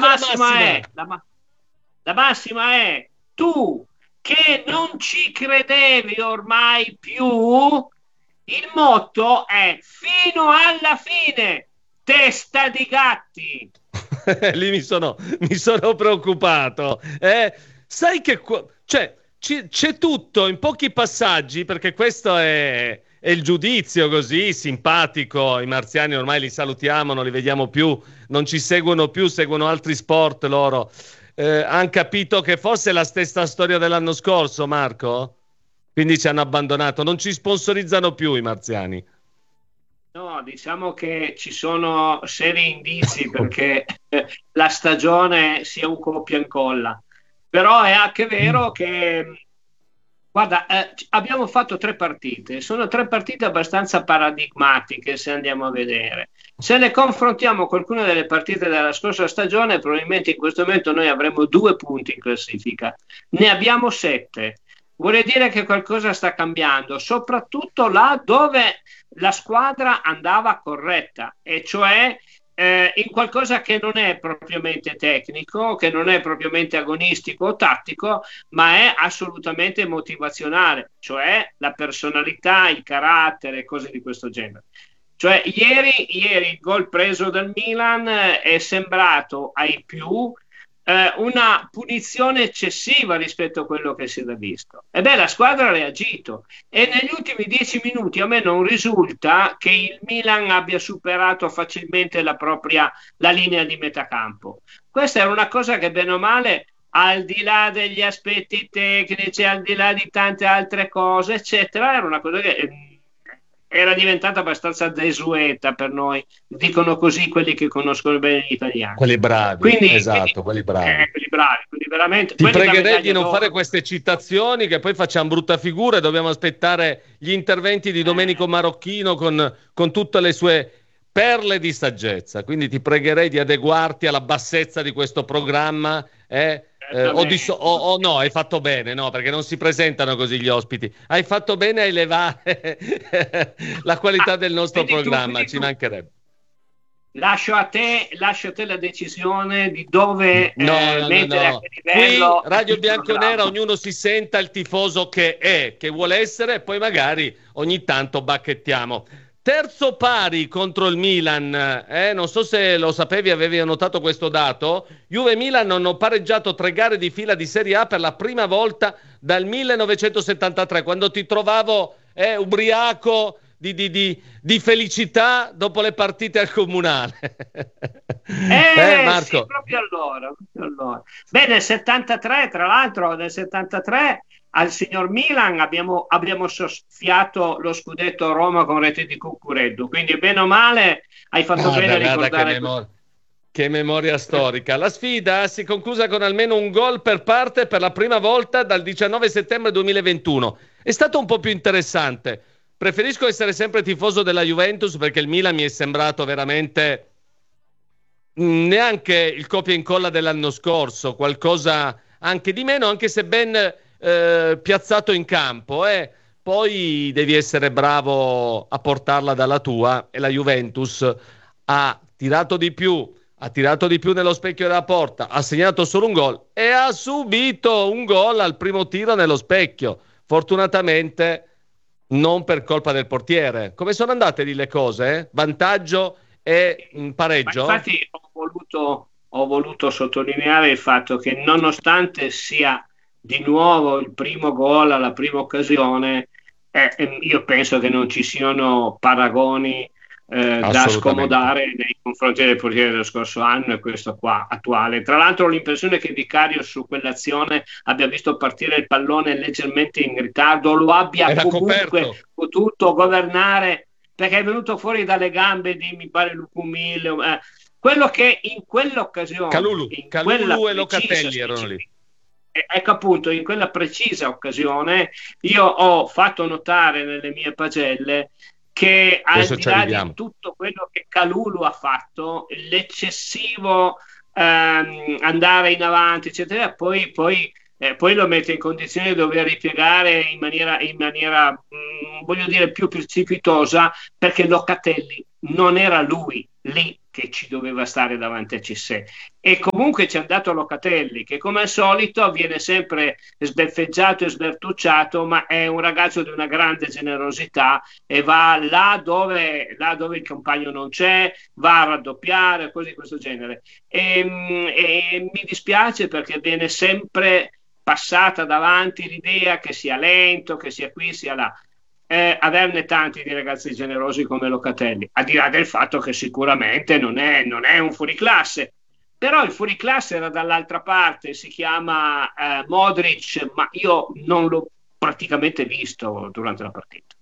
la massima è tu che non ci credevi ormai più, il motto è fino alla fine, testa di gatti. Lì mi sono preoccupato. Sai che cioè, c'è tutto in pochi passaggi, perché questo è il giudizio così simpatico. I marziani ormai li salutiamo, non li vediamo più, non ci seguono più, seguono altri sport loro. Han capito che forse è la stessa storia dell'anno scorso, Marco? Quindi ci hanno abbandonato, non ci sponsorizzano più i marziani. No, diciamo che ci sono seri indizi perché la stagione sia un copia e incolla, però è anche vero che, guarda, abbiamo fatto 3 partite, sono 3 partite abbastanza paradigmatiche se andiamo a vedere. Se le confrontiamo con alcune delle partite della scorsa stagione, probabilmente in questo momento noi avremo 2 punti in classifica, ne abbiamo 7. Vuol dire che qualcosa sta cambiando, soprattutto là dove la squadra andava corretta, e cioè in qualcosa che non è propriamente tecnico, che non è propriamente agonistico o tattico, ma è assolutamente motivazionale, cioè la personalità, il carattere, cose di questo genere. Cioè ieri il gol preso dal Milan è sembrato ai più una punizione eccessiva rispetto a quello che si era visto. E beh, la squadra ha reagito e negli ultimi 10 minuti a me non risulta che il Milan abbia superato facilmente la linea di metacampo. Questa era una cosa che bene o male, al di là degli aspetti tecnici, al di là di tante altre cose, eccetera, era una cosa che era diventata abbastanza desueta per noi, dicono così quelli che conoscono bene gli italiani. Quelli bravi, quindi, esatto, quelli bravi. Quelli veramente. Ti pregherei di non fare queste citazioni, che poi facciamo brutta figura e dobbiamo aspettare gli interventi di Domenico Marocchino con tutte le sue perle di saggezza. Quindi ti pregherei di adeguarti alla bassezza di questo programma. No, hai fatto bene, no, perché non si presentano così gli ospiti. Hai fatto bene a elevare la qualità del nostro programma, ci mancherebbe. Lascio a te la decisione di dove mettere a che livello. Qui Radio Bianconera, ognuno si senta il tifoso che vuole essere, e poi magari ogni tanto bacchettiamo. Terzo pari contro il Milan, non so se lo sapevi, avevi notato questo dato. Juve e Milan hanno pareggiato 3 gare di fila di Serie A per la prima volta dal 1973, quando ti trovavo ubriaco di felicità dopo le partite al Comunale. Marco? Sì, proprio allora. Beh, nel 73, tra l'altro, al signor Milan abbiamo soffiato lo scudetto a Roma con rete di Cuccureddu, quindi bene o male hai fatto bene a ricordare. Che memoria storica. La sfida si è conclusa con almeno un gol per parte per la prima volta dal 19 settembre 2021. È stato un po' più interessante. Preferisco essere sempre tifoso della Juventus, perché il Milan mi è sembrato veramente neanche il copia e incolla dell'anno scorso, qualcosa anche di meno, anche se ben piazzato in campo. Poi devi essere bravo a portarla dalla tua, e la Juventus ha tirato di più nello specchio della porta, ha segnato solo un gol e ha subito un gol al primo tiro nello specchio, fortunatamente non per colpa del portiere. Come sono andate lì le cose? Vantaggio e pareggio? Ma infatti ho voluto sottolineare il fatto che, nonostante sia di nuovo il primo gol alla prima occasione, io penso che non ci siano paragoni da scomodare nei confronti del portiere dello scorso anno e questo qua attuale. Tra l'altro ho l'impressione che Vicario su quell'azione abbia visto partire il pallone leggermente in ritardo, lo abbia comunque potuto governare, perché è venuto fuori dalle gambe di, mi pare, Lucumile, quello che in quell'occasione Calulu e Locatelli erano lì. Ecco, appunto, in quella precisa occasione io ho fatto notare nelle mie pagelle che, al di là di tutto quello che Calulu ha fatto, l'eccessivo andare in avanti, eccetera, poi lo mette in condizione di dover ripiegare in maniera voglio dire, più precipitosa, perché Locatelli non era lui lì che ci doveva stare davanti a Cissé. E comunque c'è andato Locatelli, che come al solito viene sempre sbeffeggiato e sbertucciato, ma è un ragazzo di una grande generosità e va là dove il compagno non c'è, va a raddoppiare, cose di questo genere. E mi dispiace perché viene sempre passata davanti l'idea che sia lento, che sia qui, sia là. Averne tanti di ragazzi generosi come Locatelli, al di là del fatto che sicuramente non è un fuoriclasse, però il fuoriclasse era dall'altra parte, si chiama Modric, ma io non l'ho praticamente visto durante la partita.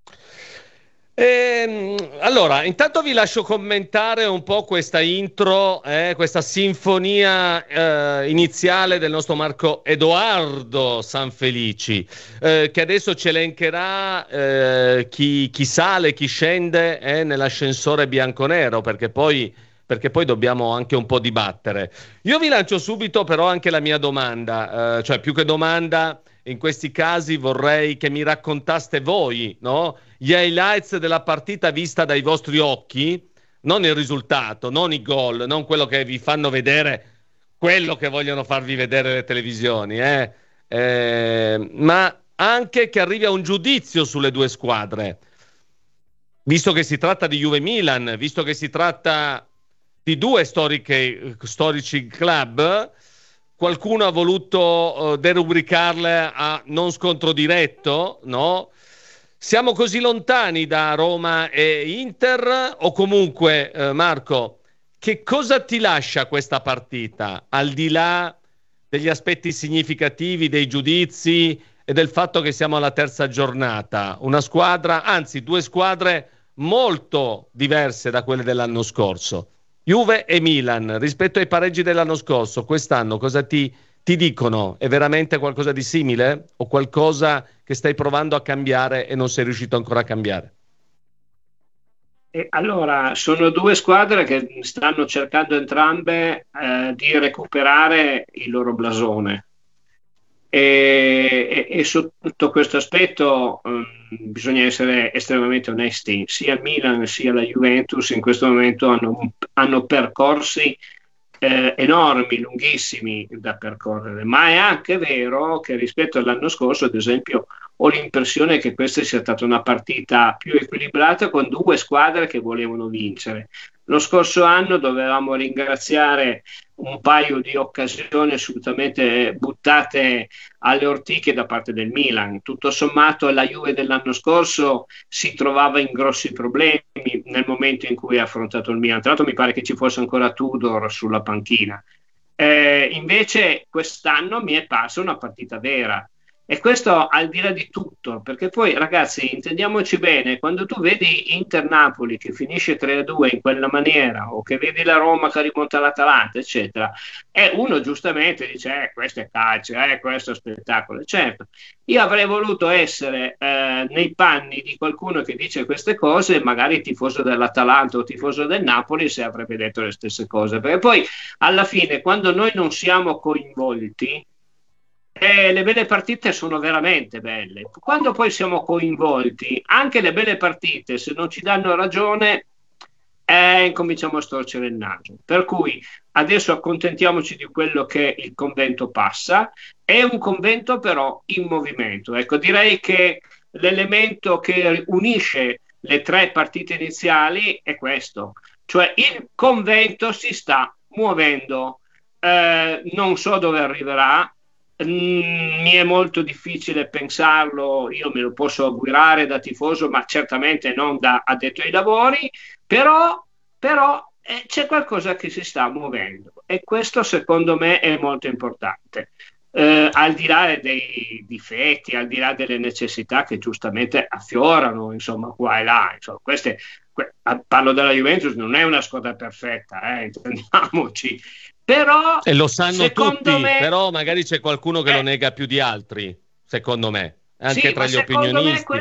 Allora, intanto vi lascio commentare un po' questa intro, questa sinfonia iniziale del nostro Marco Edoardo Sanfelici, che adesso ci elencherà chi sale, chi scende nell'ascensore bianconero, perché poi dobbiamo anche un po' dibattere. Io vi lancio subito però anche la mia domanda, cioè più che domanda, in questi casi vorrei che mi raccontaste voi, no? Gli highlights della partita vista dai vostri occhi, non il risultato, non i gol, non quello che vi fanno vedere, quello che vogliono farvi vedere le televisioni, ma anche che arrivi a un giudizio sulle due squadre. Visto che si tratta di Juve-Milan, visto che si tratta di due storici club, qualcuno ha voluto derubricarle a non scontro diretto, no? Siamo così lontani da Roma e Inter? O comunque, Marco, che cosa ti lascia questa partita, al di là degli aspetti significativi, dei giudizi e del fatto che siamo alla terza giornata? Una squadra, anzi due squadre molto diverse da quelle dell'anno scorso. Juve e Milan, rispetto ai pareggi dell'anno scorso, quest'anno cosa ti dicono? È veramente qualcosa di simile? O qualcosa che stai provando a cambiare e non sei riuscito ancora a cambiare? E allora, sono due squadre che stanno cercando entrambe di recuperare il loro blasone. E sotto questo aspetto bisogna essere estremamente onesti. Sia il Milan sia la Juventus in questo momento hanno percorsi enormi, lunghissimi da percorrere, ma è anche vero che rispetto all'anno scorso, ad esempio, ho l'impressione che questa sia stata una partita più equilibrata con due squadre che volevano vincere. Lo scorso anno dovevamo ringraziare un paio di occasioni assolutamente buttate alle ortiche da parte del Milan. Tutto sommato la Juve dell'anno scorso si trovava in grossi problemi nel momento in cui ha affrontato il Milan. Tra l'altro mi pare che ci fosse ancora Tudor sulla panchina. Invece quest'anno mi è parsa una partita vera. E questo al di là di tutto, perché poi ragazzi, intendiamoci bene, quando tu vedi Inter-Napoli che finisce 3-2 in quella maniera, o che vedi la Roma che rimonta l'Atalanta, eccetera, e uno giustamente dice, questo è calcio, questo è spettacolo. Certo, io avrei voluto essere nei panni di qualcuno che dice queste cose, magari tifoso dell'Atalanta o tifoso del Napoli, se avrebbe detto le stesse cose, perché poi alla fine, quando noi non siamo coinvolti, le belle partite sono veramente belle. Quando poi siamo coinvolti, anche le belle partite, se non ci danno ragione, incominciamo a storcere il naso. Per cui adesso accontentiamoci di quello che il convento passa. È un convento però in movimento. Ecco, direi che l'elemento che unisce le tre partite iniziali è questo. Cioè il convento si sta muovendo. Non so dove arriverà. Mi è molto difficile pensarlo, io me lo posso augurare da tifoso, ma certamente non da addetto ai lavori, però c'è qualcosa che si sta muovendo e questo secondo me è molto importante. Al di là dei difetti, al di là delle necessità che giustamente affiorano, insomma, qua e là, insomma, parlo della Juventus, non è una squadra perfetta, intendiamoci. Però, e lo sanno tutti, me, però magari c'è qualcuno che lo nega più di altri, secondo me, anche sì, tra gli secondo opinionisti. Me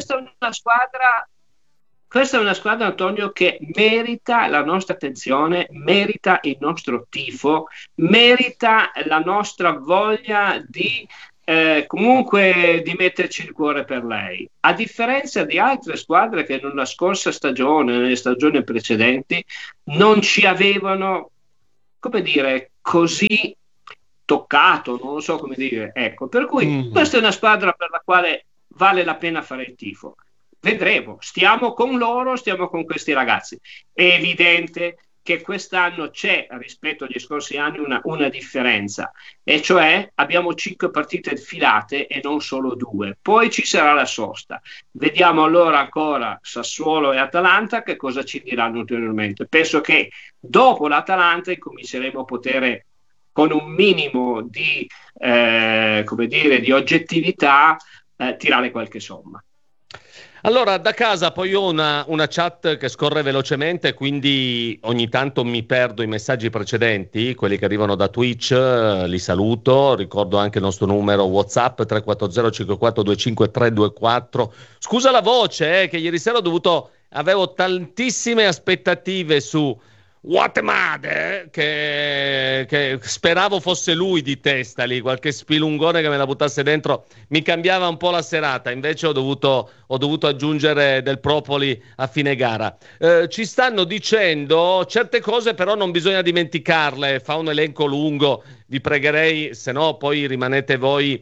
questa è una squadra, Antonio, che merita la nostra attenzione, merita il nostro tifo, merita la nostra voglia di comunque di metterci il cuore per lei. A differenza di altre squadre che nella scorsa stagione, nelle stagioni precedenti, non ci avevano, come dire, così toccato, non lo so come dire. Ecco, per cui questa è una squadra per la quale vale la pena fare il tifo. Vedremo, stiamo con loro, stiamo con questi ragazzi. È evidente che quest'anno c'è rispetto agli scorsi anni una differenza, e cioè abbiamo 5 partite filate e non solo 2. Poi ci sarà la sosta. Vediamo allora ancora Sassuolo e Atalanta che cosa ci diranno ulteriormente. Penso che dopo l'Atalanta incominceremo a poter, con un minimo di, come dire, di oggettività, tirare qualche somma. Allora, da casa poi ho una chat che scorre velocemente, quindi ogni tanto mi perdo i messaggi precedenti, quelli che arrivano da Twitch, li saluto, ricordo anche il nostro numero WhatsApp 340 5425 324. Scusa la voce, che ieri sera avevo tantissime aspettative su Watmade, che speravo fosse lui di testa lì, qualche spilungone che me la buttasse dentro, mi cambiava un po' la serata, invece ho dovuto aggiungere del propoli a fine gara. Ci stanno dicendo certe cose, però non bisogna dimenticarle, fa un elenco lungo, vi pregherei, se no poi rimanete voi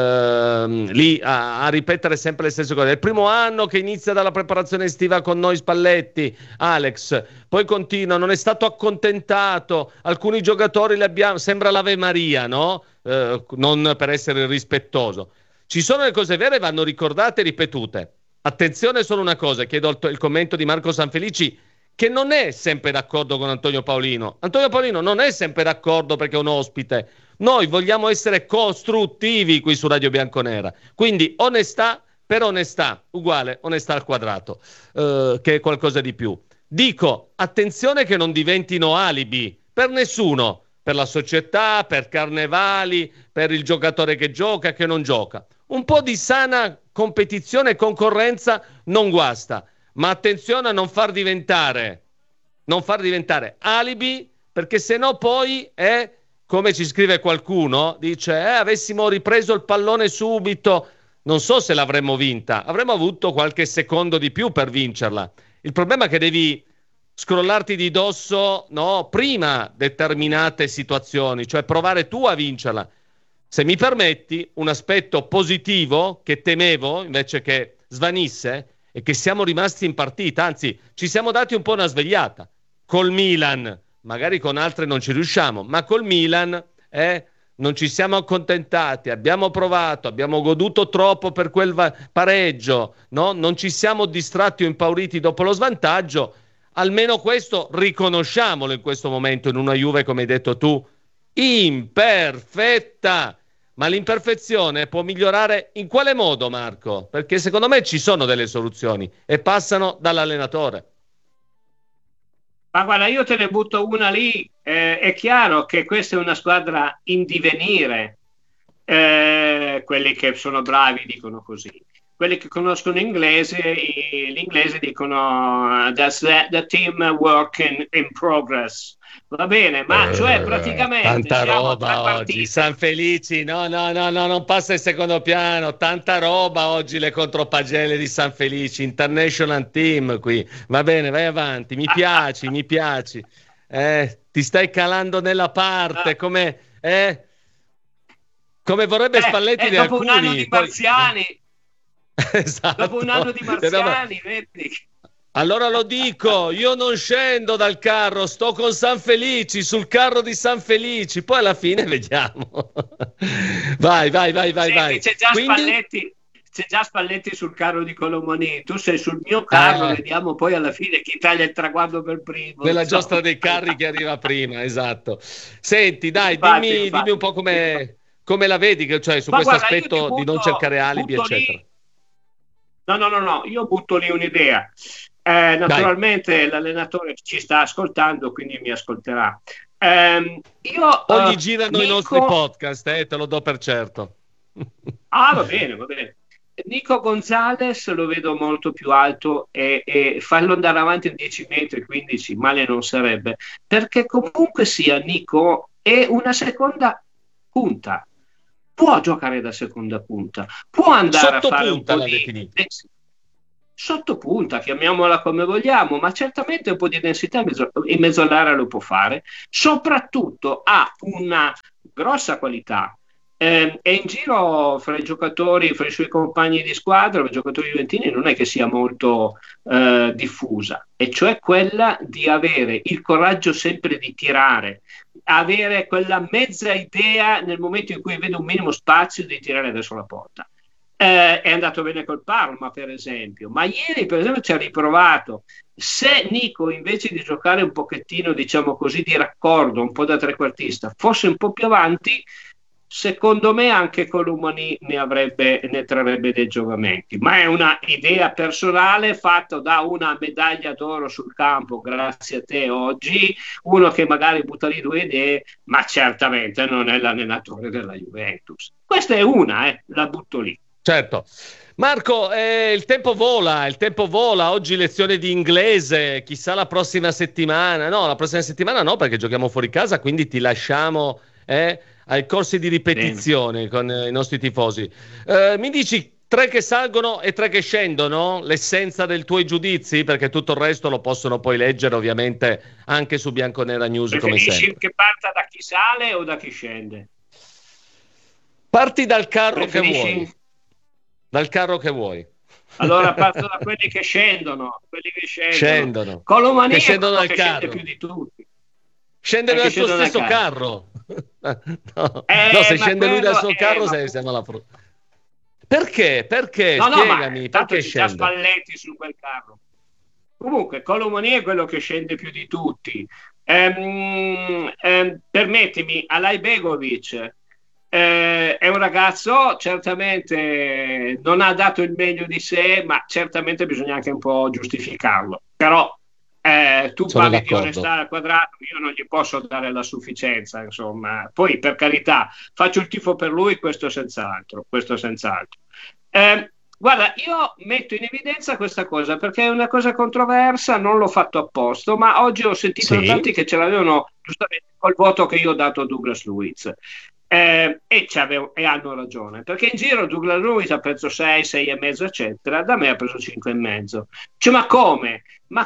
lì a ripetere sempre le stesse cose. È il primo anno che inizia dalla preparazione estiva con noi Spalletti, Alex, poi continua, non è stato accontentato, alcuni giocatori li abbiamo, sembra l'Ave Maria, no? Non per essere rispettoso. Ci sono le cose vere, vanno ricordate e ripetute. Attenzione solo una cosa, chiedo il commento di Marco Sanfelici, che non è sempre d'accordo con Antonio Paolino. Antonio Paolino non è sempre d'accordo perché è un ospite. Noi vogliamo essere costruttivi qui su Radio Bianconera. Quindi onestà per onestà, uguale onestà al quadrato, che è qualcosa di più. Dico, attenzione che non diventino alibi per nessuno, per la società, per Carnevali, per il giocatore che gioca, che non gioca. Un po' di sana competizione e concorrenza non guasta, ma attenzione a non far diventare alibi, perché sennò poi è, come ci scrive qualcuno, dice avessimo ripreso il pallone subito, non so se l'avremmo vinta, avremmo avuto qualche secondo di più per vincerla. Il problema è che devi scrollarti di dosso, no, prima determinate situazioni, cioè provare tu a vincerla. Se mi permetti, un aspetto positivo che temevo invece che svanisse è che siamo rimasti in partita, anzi ci siamo dati un po' una svegliata col Milan, magari con altre non ci riusciamo, ma col Milan non ci siamo accontentati, abbiamo provato, abbiamo goduto troppo per quel pareggio, no? Non ci siamo distratti o impauriti dopo lo svantaggio. Almeno questo riconosciamolo in questo momento, in una Juve, come hai detto tu, imperfetta. Ma l'imperfezione può migliorare in quale modo, Marco? Perché secondo me ci sono delle soluzioni e passano dall'allenatore. Ma guarda, io te ne butto una lì. È chiaro che questa è una squadra in divenire. Quelli che sono bravi dicono così. Quelli che conoscono l'inglese dicono that's the team work in progress. Va bene, ma cioè praticamente tanta roba oggi, Sanfelici, no, non passa il secondo piano, tanta roba oggi le contropagelle di Sanfelici, International Team qui, va bene, vai avanti, mi piaci, ti stai calando nella parte, come vorrebbe Spalletti di dopo alcuni. Un anno di marziani. Esatto. Dopo un anno di marziani, vedi? Allora lo dico, io non scendo dal carro, sto con Sanfelici, sul carro di Sanfelici, poi alla fine vediamo. Vai. C'è già Spalletti sul carro di Colomoni, tu sei sul mio carro, vediamo poi alla fine chi taglia il traguardo per primo. Nella giostra dei carri che arriva prima, esatto. Senti, dai, dimmi un po' come la vedi, cioè su questo aspetto di non cercare alibi, eccetera. No, io butto lì un'idea. Naturalmente l'allenatore ci sta ascoltando, quindi mi ascolterà. O gli girano i nostri podcast, te lo do per certo. Va bene. Nico Gonzalez lo vedo molto più alto e farlo andare avanti a 10 metri, 15, male non sarebbe, perché comunque sia Nico è una seconda punta. può giocare da seconda punta, può andare a fare un po' di sottopunta, chiamiamola come vogliamo, ma certamente un po' di densità in mezzo all'area lo può fare, soprattutto ha una grossa qualità. E in giro fra i giocatori, fra i suoi compagni di squadra, i giocatori juventini, non è che sia molto diffusa, e cioè quella di avere il coraggio sempre di tirare, avere quella mezza idea nel momento in cui vede un minimo spazio di tirare verso la porta. È andato bene col Parma, per esempio, ma ieri per esempio ci ha riprovato. Se Nico, invece di giocare un pochettino, diciamo così, di raccordo, un po' da trequartista, fosse un po' più avanti, secondo me anche Colomani ne trarrebbe dei giovamenti. Ma è una idea personale fatta da una medaglia d'oro sul campo, grazie a te oggi, uno che magari butta lì due idee, ma certamente non è l'allenatore della Juventus. Questa è una, la butto lì. Certo. Marco, il tempo vola, oggi lezione di inglese, chissà la prossima settimana no, perché giochiamo fuori casa, quindi ti lasciamo ai corsi di ripetizione con i nostri tifosi. Mi dici 3 che salgono e 3 che scendono, l'essenza dei tuoi giudizi, perché tutto il resto lo possono poi leggere ovviamente anche su Bianconera News. Preferisci come sempre. Che parta da chi sale o da chi scende? Parti dal carro che vuoi. Dal carro che vuoi. Allora parto da quelli che scendono. Scendono. Colomani scendono dal carro. Scende più di tutti. Scende dal suo stesso carro. No, se scende lui dal suo carro siamo alla frutta. Perché? Spiegami, perché scende? C'ha Spalletti su quel carro. Comunque Colomani è quello che scende più di tutti. Permettimi, Alay Begovic è un ragazzo, certamente non ha dato il meglio di sé, ma certamente bisogna anche un po' giustificarlo. Però tu parli di onestà al quadrato, io non gli posso dare la sufficienza, insomma. Poi, per carità, faccio il tifo per lui, questo senz'altro. Guarda, io metto in evidenza questa cosa perché è una cosa controversa, non l'ho fatto apposta, ma oggi ho sentito tanti che ce l'avevano giustamente col voto che io ho dato a Douglas Luiz. E hanno ragione, perché in giro Douglas Luiz ha preso 6, 6,5 eccetera, da me ha preso 5,5. Cioè, ma come?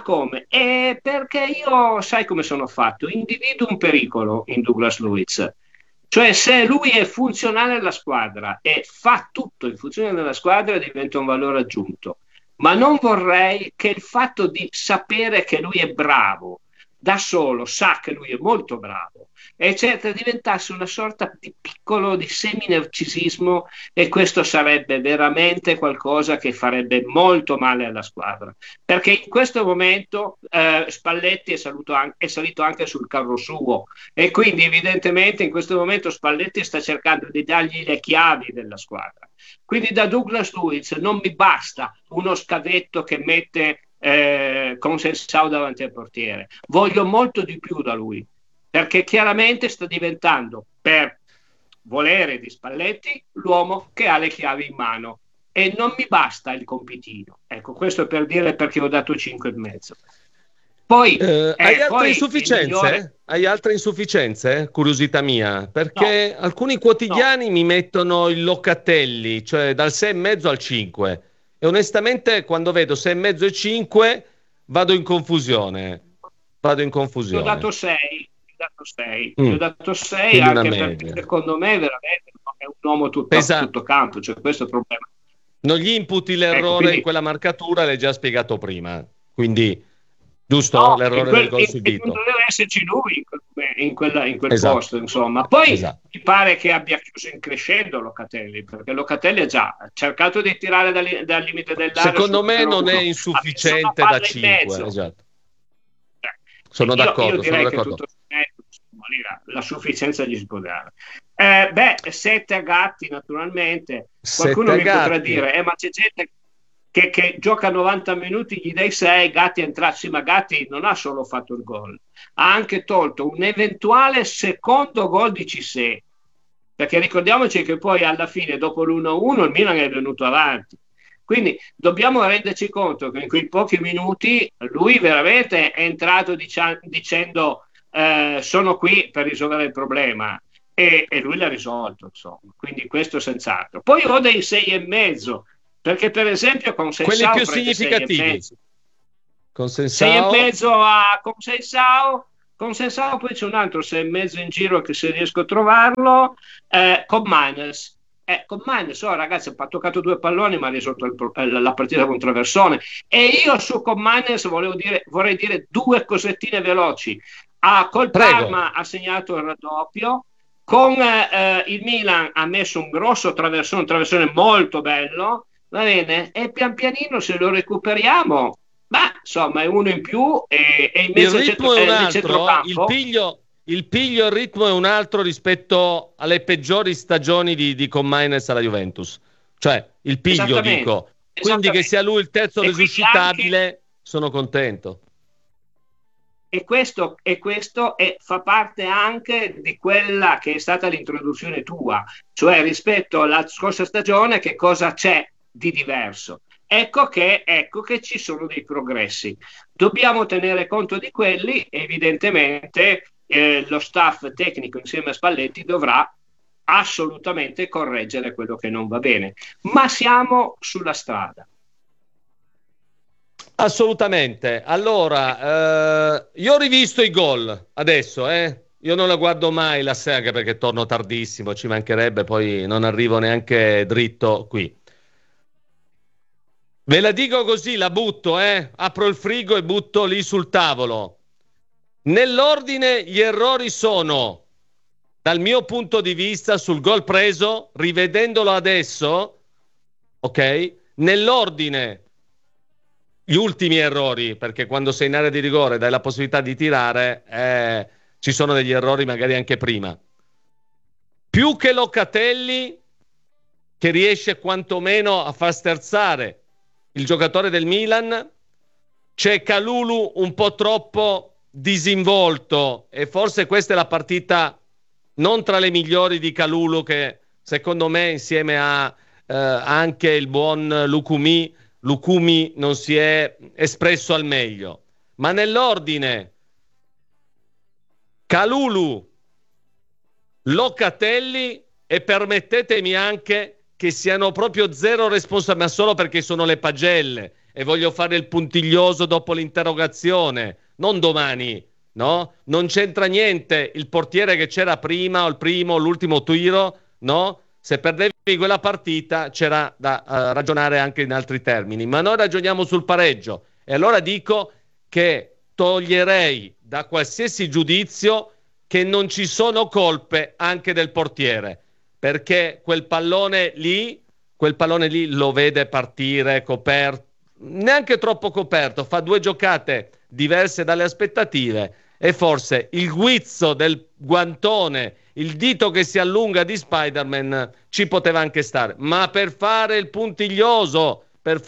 Perché io, sai come sono fatto? Individuo un pericolo in Douglas Luiz, cioè se lui è funzionale alla squadra e fa tutto in funzione della squadra diventa un valore aggiunto, ma non vorrei che il fatto di sapere che lui è bravo da solo, sa che lui è molto bravo, eccetera, diventasse una sorta di piccolo di semi-narcisismo, e questo sarebbe veramente qualcosa che farebbe molto male alla squadra, perché in questo momento Spalletti è salito anche sul carro suo, e quindi evidentemente in questo momento Spalletti sta cercando di dargli le chiavi della squadra. Quindi da Douglas Luiz non mi basta uno scavetto che mette Consensao davanti al portiere, voglio molto di più da lui, perché chiaramente sta diventando, per volere di Spalletti, l'uomo che ha le chiavi in mano, e non mi basta il compitino. Ecco, questo è per dire perché ho dato 5,5. Poi hai altre insufficienze? Hai altre insufficienze? Curiosità mia, perché alcuni quotidiani mi mettono il Locatelli, cioè dal 6,5 al 5, e onestamente quando vedo 6,5 e 5 vado in confusione. Ho dato 6. Ho dato 6 anche perché secondo me veramente è un uomo tutto campo, cioè questo è il problema. Non gli imputi l'errore in quella marcatura, l'hai già spiegato prima, quindi giusto? No, l'errore del gol subito. Non deve esserci lui in quel posto, insomma. Poi mi pare che abbia chiuso in crescendo Locatelli, perché Locatelli ha già cercato di tirare dal limite dell'area. Secondo me non è insufficiente da 5. Esatto. Sono d'accordo. Io direi che tutto la sufficienza gli si può dare. 7 a Gatti, naturalmente. Qualcuno mi potrà dire, ma c'è gente che gioca 90 minuti, gli dai 6, Gatti è entrato. Sì, ma Gatti non ha solo fatto il gol, ha anche tolto un eventuale secondo gol di Cissé, perché ricordiamoci che poi alla fine, dopo l'1-1, il Milan è venuto avanti. Quindi dobbiamo renderci conto che in quei pochi minuti lui veramente è entrato dicendo sono qui per risolvere il problema. e lui l'ha risolto, insomma. Quindi questo senz'altro. Poi ho dei 6,5, perché per esempio con quelli Sensao più prende significativi. 6,5. Con 6,5 Sensao, con Sensao poi c'è un altro 6,5 in giro che se riesco a trovarlo, con Miners. Con Miners, ragazzi, ha toccato 2 palloni ma ha risolto la partita con traversone. E io su con Miners vorrei dire 2 cosettine veloci. Col prego. Parma ha segnato il raddoppio, con il Milan ha messo un grosso traversone, un traversone molto bello, va bene? E pian pianino se lo recuperiamo, ma insomma è uno in più e in Il mezzo ritmo è un nel altro, centrocampo. il piglio e il ritmo è un altro rispetto alle peggiori stagioni di Commines alla Juventus. Cioè, il piglio, Esattamente, dico. Quindi che sia esattamente. lui il terzo E quindi anche resuscitabile, sono contento. fa parte anche di quella che è stata l'introduzione tua, cioè rispetto alla scorsa stagione che cosa c'è di diverso. Ecco che ci sono dei progressi. Dobbiamo tenere conto di quelli, evidentemente lo staff tecnico insieme a Spalletti dovrà assolutamente correggere quello che non va bene, ma siamo sulla strada. Assolutamente. Allora, io ho rivisto i gol adesso, eh. Io non la guardo mai la sera anche perché torno tardissimo, ci mancherebbe, poi non arrivo neanche dritto qui. Ve la dico così, la butto, eh. Apro il frigo e butto lì sul tavolo. Nell'ordine gli errori sono, dal mio punto di vista, sul gol preso, rivedendolo adesso, ok? Nell'ordine gli ultimi errori, perché quando sei in area di rigore dai la possibilità di tirare, ci sono degli errori magari anche prima. Più che Locatelli, che riesce quantomeno a far sterzare il giocatore del Milan, c'è Kalulu un po' troppo disinvolto e forse questa è la partita non tra le migliori di Kalulu, che secondo me insieme a anche il buon Lukumi non si è espresso al meglio. Ma nell'ordine Kalulu, Locatelli e permettetemi anche che siano proprio zero responsabili, ma solo perché sono le pagelle e voglio fare il puntiglioso dopo l'interrogazione, non domani, no? Non c'entra niente il portiere che c'era prima o il primo o l'ultimo tiro, no? Se perdevi quella partita c'era da ragionare anche in altri termini, ma noi ragioniamo sul pareggio e allora dico che toglierei da qualsiasi giudizio che non ci sono colpe anche del portiere, perché quel pallone lì lo vede partire coperto, neanche troppo coperto, fa 2 giocate diverse dalle aspettative e forse il guizzo del guantone, il dito che si allunga di Spider-Man ci poteva anche stare, ma per fare il puntiglioso,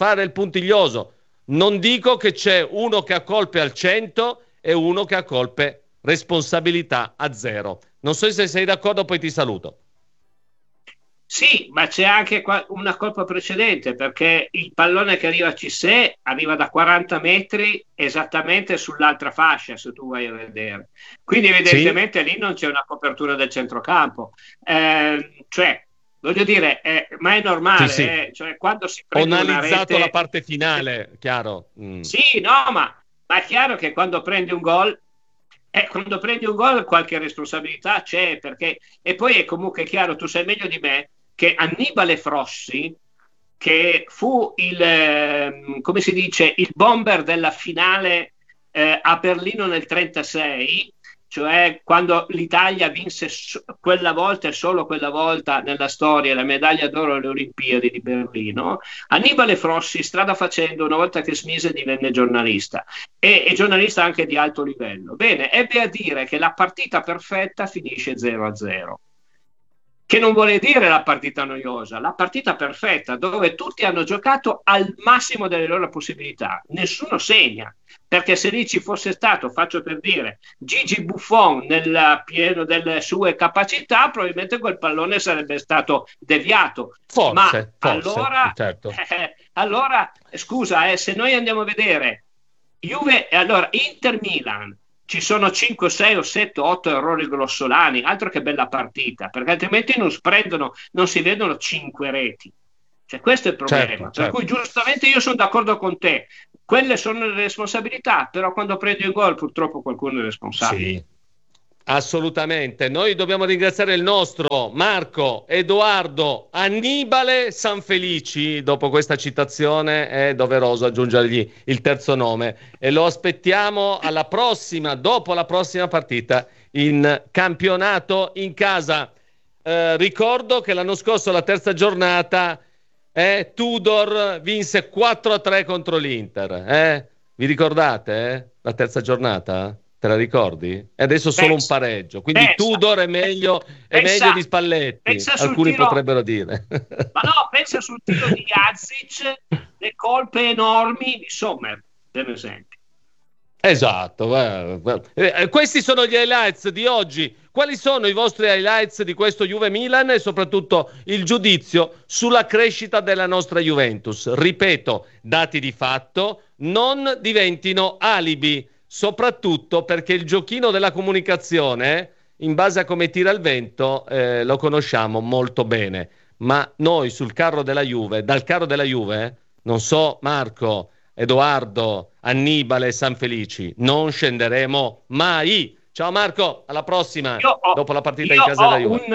non dico che c'è uno che ha colpe al 100 e uno che ha colpe responsabilità a 0. Non so se sei d'accordo, poi ti saluto. Sì, ma c'è anche una colpa precedente perché il pallone che arriva a Cissé arriva da 40 metri esattamente sull'altra fascia, se tu vai a vedere. Quindi Sì? evidentemente lì non c'è una copertura del centrocampo. Cioè, voglio dire, ma è Sì, normale, sì. cioè, quando si Ho prende una analizzato la rete. parte finale, chiaro. Sì, no, ma è chiaro che quando prendi un gol qualche responsabilità c'è, perché e poi è comunque chiaro, tu sai meglio di me che Annibale Frossi, che fu come si dice, il bomber della finale a Berlino nel 1936, cioè quando l'Italia vinse quella volta e solo quella volta nella storia la medaglia d'oro alle Olimpiadi di Berlino. Annibale Frossi, strada facendo, una volta che smise divenne giornalista e giornalista anche di alto livello. Bene, ebbe a dire che la partita perfetta finisce 0-0. Che non vuole dire la partita noiosa, la partita perfetta, dove tutti hanno giocato al massimo delle loro possibilità, nessuno segna, perché se lì ci fosse stato, faccio per dire, Gigi Buffon nel pieno delle sue capacità, probabilmente quel pallone sarebbe stato deviato. Ma Forse, allora, certo. scusa, se noi andiamo a vedere allora Inter Milan, ci sono 5, 6 o 7, 8 errori grossolani, altro che bella partita, perché altrimenti non si vedono 5 reti. Cioè, questo è il problema. Per cui giustamente io sono d'accordo con te, quelle sono le responsabilità, però quando prendi il gol purtroppo qualcuno è responsabile. Sì. Assolutamente, noi dobbiamo ringraziare il nostro Marco Edoardo Annibale Sanfelici. Dopo questa citazione è doveroso aggiungergli il terzo nome e lo aspettiamo alla prossima, dopo la prossima partita in campionato in casa. Ricordo che l'anno scorso, la terza giornata, Tudor vinse 4-3 contro l'Inter. Vi ricordate la terza giornata? Te la ricordi? E adesso solo un pareggio, quindi Tudor è meglio di Spalletti, alcuni potrebbero dire. Ma no, pensa sul tiro di Jazic, le colpe enormi di Sommer, per esempio. Esatto. Questi sono gli highlights di oggi. Quali sono i vostri highlights di questo Juve-Milan e soprattutto il giudizio sulla crescita della nostra Juventus? Ripeto, dati di fatto, non diventino alibi, soprattutto perché il giochino della comunicazione, in base a come tira il vento, lo conosciamo molto bene. Ma noi dal carro della Juve, non so Marco, Edoardo, Annibale, Sanfelici, non scenderemo mai. Ciao Marco, alla prossima, dopo la partita in casa della Juve.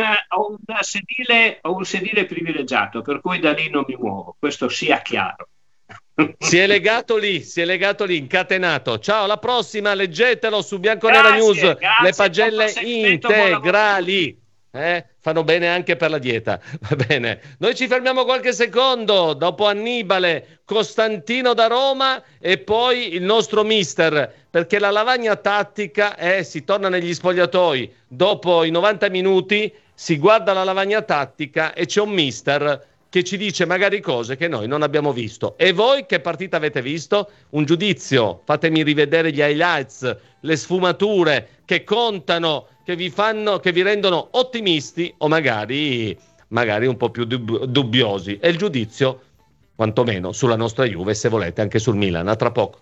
Ho un sedile privilegiato, per cui da lì non mi muovo, questo sia chiaro. Si è legato lì, incatenato. Ciao, alla prossima, leggetelo su Bianconera News, le pagelle integrali. Fanno bene anche per la dieta. Va bene, noi ci fermiamo qualche secondo. Dopo Annibale, Costantino da Roma e poi il nostro mister, perché la lavagna tattica si torna negli spogliatoi. Dopo i 90 minuti si guarda la lavagna tattica e c'è un mister che ci dice magari cose che noi non abbiamo visto. E voi che partita avete visto? Un giudizio, fatemi rivedere gli highlights, le sfumature che contano, che vi rendono ottimisti o magari un po' più dubbiosi. E il giudizio, quantomeno, sulla nostra Juve, se volete anche sul Milan. A tra poco.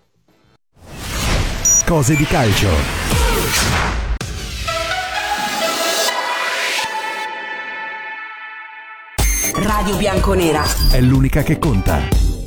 Cose di calcio. Radio Bianconera è l'unica che conta.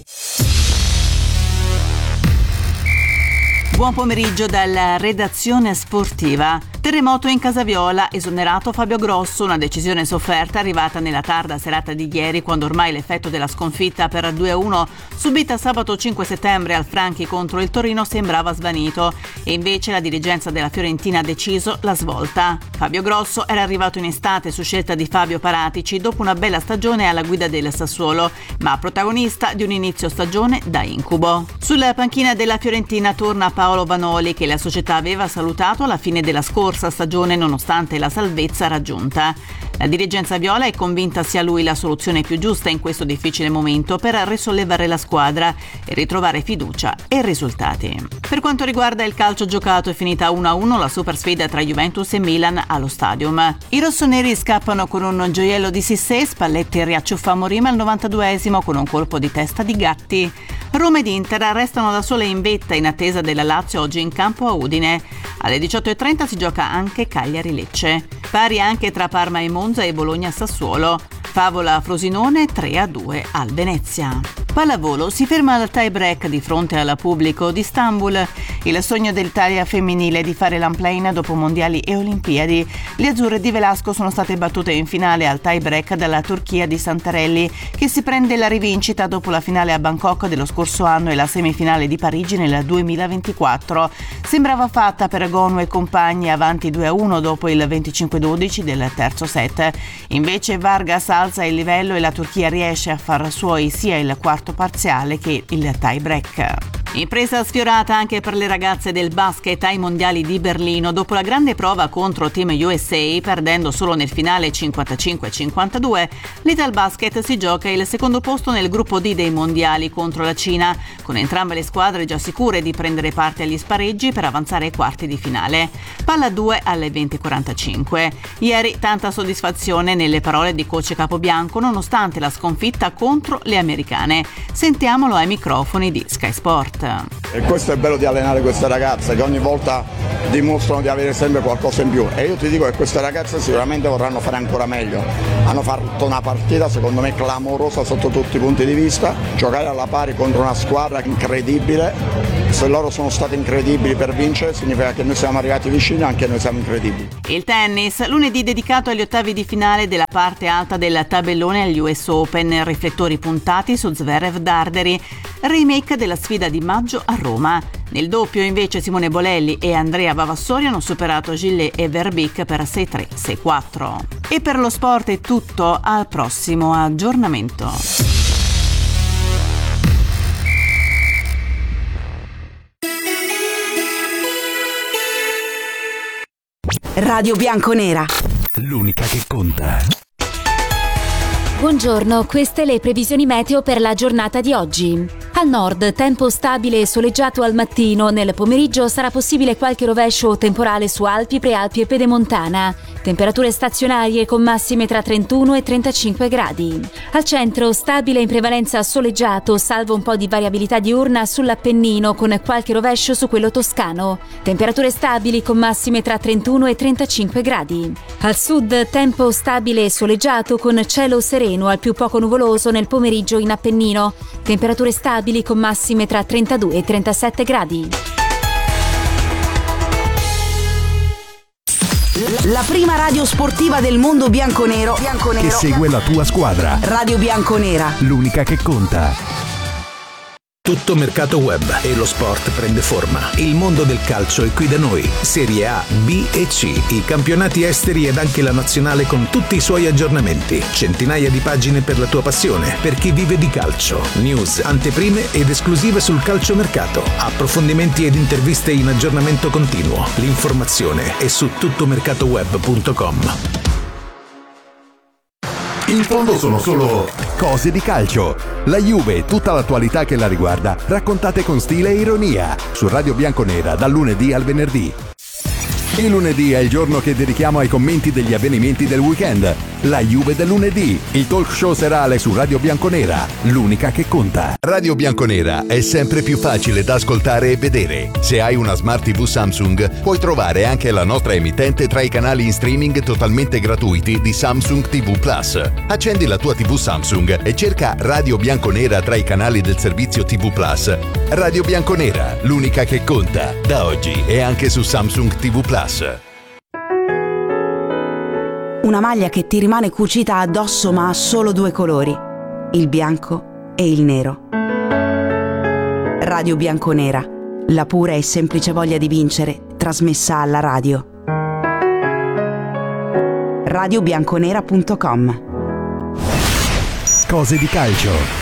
Buon pomeriggio dalla redazione sportiva. Terremoto in Casa Viola, esonerato Fabio Grosso, una decisione sofferta arrivata nella tarda serata di ieri, quando ormai l'effetto della sconfitta per 2-1 subita sabato 5 settembre al Franchi contro il Torino sembrava svanito e invece la dirigenza della Fiorentina ha deciso la svolta. Fabio Grosso era arrivato in estate su scelta di Fabio Paratici dopo una bella stagione alla guida del Sassuolo, ma protagonista di un inizio stagione da incubo. Sulla panchina della Fiorentina torna Paolo Vanoli, che la società aveva salutato alla fine della scorsa stagione nonostante la salvezza raggiunta. La dirigenza viola è convinta sia lui la soluzione più giusta in questo difficile momento per risollevare la squadra e ritrovare fiducia e risultati. Per quanto riguarda il calcio giocato, è finita 1-1 la super sfida tra Juventus e Milan allo Stadium. I rossoneri scappano con un gioiello di Sissé, Spalletti riacciuffa Morim al 92esimo con un colpo di testa di Gatti. Roma ed Inter restano da sole in vetta in attesa della Lazio oggi in campo a Udine. Alle 18:30 si gioca anche Cagliari-Lecce. Pari anche tra Parma e Monza e Bologna-Sassuolo. Favola Frosinone 3-2 al Venezia. Pallavolo si ferma al tie break di fronte alla Pubblico di Istanbul. Il sogno dell'Italia femminile è di fare l'unplane dopo mondiali e olimpiadi. Le azzurre di Velasco sono state battute in finale al tie break dalla Turchia di Santarelli, che si prende la rivincita dopo la finale a Bangkok dello scorso anno e la semifinale di Parigi nel 2024. Sembrava fatta per Gonu e compagni, avanti 2-1 dopo il 25-12 del terzo set. Invece Vargas alza il livello e la Turchia riesce a far suoi sia il quarto parziale che il tie break. Impresa sfiorata anche per le ragazze del basket ai mondiali di Berlino dopo la grande prova contro Team USA, perdendo solo nel finale 55-52. l'Italbasket si gioca il secondo posto nel gruppo D dei mondiali contro la Cina, con entrambe le squadre già sicure di prendere parte agli spareggi per avanzare ai quarti di finale. Palla 2 alle 20:45. Ieri tanta soddisfazione nelle parole di coach Capobianco nonostante la sconfitta contro le americane. Sentiamolo ai microfoni di Sky Sport. E questo è bello di allenare queste ragazze, che ogni volta dimostrano di avere sempre qualcosa in più, e io ti dico che queste ragazze sicuramente vorranno fare ancora meglio. Hanno fatto una partita secondo me clamorosa sotto tutti i punti di vista, giocare alla pari contro una squadra incredibile. Se loro sono stati incredibili per vincere, significa che noi siamo arrivati vicini, anche noi siamo incredibili. Il tennis, lunedì dedicato agli ottavi di finale della parte alta del tabellone agli US Open, riflettori puntati su Zverev Darderi, remake della sfida di maggio a Roma. Nel doppio invece Simone Bolelli e Andrea Vavassori hanno superato Gillet e Verbeek per 6-3, 6-4. E per lo sport è tutto, al prossimo aggiornamento. Radio Bianconera, l'unica che conta. Buongiorno, queste le previsioni meteo per la giornata di oggi. Al nord, tempo stabile e soleggiato al mattino. Nel pomeriggio sarà possibile qualche rovescio o temporale su Alpi, Prealpi e Pedemontana. Temperature stazionarie con massime tra 31 e 35 gradi. Al centro, stabile in prevalenza soleggiato, salvo un po' di variabilità diurna sull'Appennino con qualche rovescio su quello toscano. Temperature stabili con massime tra 31 e 35 gradi. Al sud, tempo stabile e soleggiato con cielo sereno al più poco nuvoloso nel pomeriggio in Appennino. Temperature stabili con massime tra 32 e 37 gradi. la prima radio sportiva del mondo bianconero Che segue la tua squadra. Radio Bianconera. L'unica che conta. Tutto mercato web e lo sport prende forma. Il mondo del calcio è qui da noi. Serie A, B e C, i campionati esteri ed anche la nazionale con tutti i suoi aggiornamenti. Centinaia di pagine per la tua passione, per chi vive di calcio. News, anteprime ed esclusive sul calciomercato. Approfondimenti ed interviste in aggiornamento continuo. L'informazione è su tuttomercatoweb.com. In fondo sono solo cose di calcio. La Juve e tutta l'attualità che la riguarda, raccontate con stile e ironia, su Radio Bianconera dal lunedì al venerdì. Il lunedì è il giorno che dedichiamo ai commenti degli avvenimenti del weekend. La Juve del lunedì, il talk show serale su Radio Bianconera, l'unica che conta. Radio Bianconera è sempre più facile da ascoltare e vedere. Se hai una Smart TV Samsung, puoi trovare anche la nostra emittente tra i canali in streaming totalmente gratuiti di Samsung TV Plus. Accendi la tua TV Samsung e cerca Radio Bianconera tra i canali del servizio TV Plus. Radio Bianconera, l'unica che conta. Da oggi è anche su Samsung TV Plus. Una maglia che ti rimane cucita addosso ma ha solo due colori, il bianco e il nero. Radio Bianconera, la pura e semplice voglia di vincere, trasmessa alla radio. radiobianconera.com. Cose di calcio.